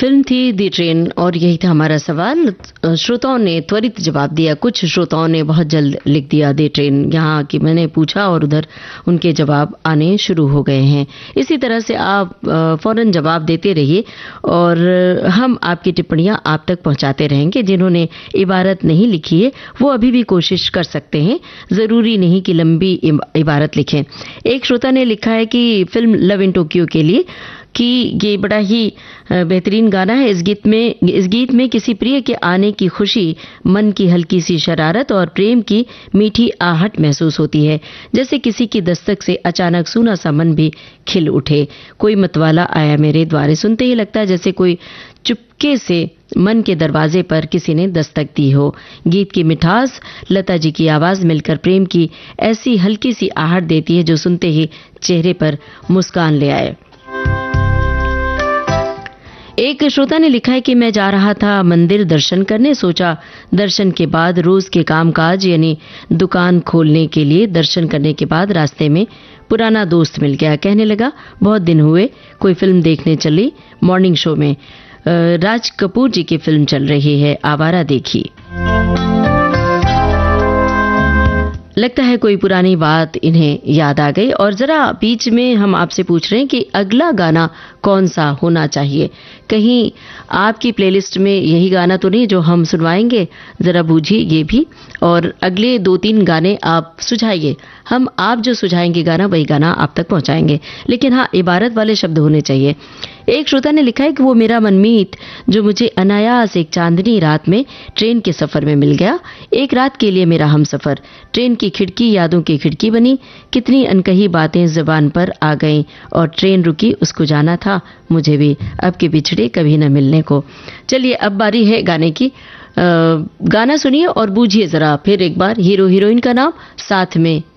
Film थी दी train और यही था हमारा सवाल। श्रोताओं ने त्वरित जवाब दिया, कुछ श्रोताओं ने बहुत जल्द लिख दिया दी ट्रेन, यहाँ कि मैंने पूछा और उधर उनके जवाब आने शुरू हो गए हैं। इसी तरह से आप फौरन जवाब देते रहिए और हम आपकी टिप्पणियां आप तक पहुंचाते रहेंगे। जिन्होंने इबारत नहीं लिखी है वो अभी भी कोशिश कर सकते हैं, जरूरी नहीं कि लंबी इबारत लिखें। एक श्रोता ने लिखा है कि फिल्म लव इन टोक्यो के लिए कि ये बड़ा ही बेहतरीन गाना है। इस गीत में किसी प्रिय के आने की खुशी, मन की हल्की सी शरारत और प्रेम की मीठी आहट महसूस होती है, जैसे किसी की दस्तक से अचानक सूना सा मन भी खिल उठे। कोई मतवाला आया मेरे द्वारे, सुनते ही लगता है जैसे कोई चुपके से मन के दरवाजे पर किसी ने दस्तक दी हो। गीत की मिठास, लता जी की आवाज मिलकर प्रेम की ऐसी हल्की सी आहट देती है जो सुनते ही चेहरे पर मुस्कान ले आए। एक श्रोता ने लिखा है कि मैं जा रहा था मंदिर दर्शन करने, सोचा दर्शन के बाद रोज के कामकाज यानी दुकान खोलने के लिए दर्शन करने के बाद रास्ते में पुराना दोस्त मिल गया। कहने लगा बहुत दिन हुए, कोई फिल्म देखने चली। मॉर्निंग शो में राज कपूर जी की फिल्म चल रही है, आवारा देखी। लगता है कोई पुरानी बात इन्हें याद आ गई। और जरा बीच में हम आपसे पूछ रहे हैं कि अगला गाना कौन सा होना चाहिए। कहीं आपकी प्लेलिस्ट में यही गाना तो नहीं जो हम सुनवाएंगे, जरा बूझिए ये भी। और अगले 2-3 गाने आप सुझाइए, हम आप जो सुझाएंगे गाना वही गाना आप तक पहुंचाएंगे, लेकिन हाँ इबारत वाले शब्द होने चाहिए। एक श्रोता ने लिखा है कि वो मेरा मनमीत जो मुझे अनायास एक चांदनी रात में ट्रेन के सफर में मिल गया, एक रात के लिए मेरा हम सफर, ट्रेन की खिड़की यादों की खिड़की बनी, कितनी अनकही बातें जुबान पर आ गईं और ट्रेन रुकी उसको जाना था मुझे भी, अब के बिछड़े कभी न मिलने को। चलिए अब बारी है गाने की। गाना सुनिए और बूझिए जरा फिर एक बार हीरो हीरोइन का नाम, साथ में